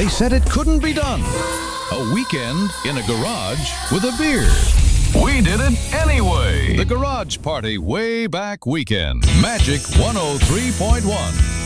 They said it couldn't be done. A weekend in a garage with a beer. We did it anyway. The Garage Party Way Back Weekend. Magic 103.1.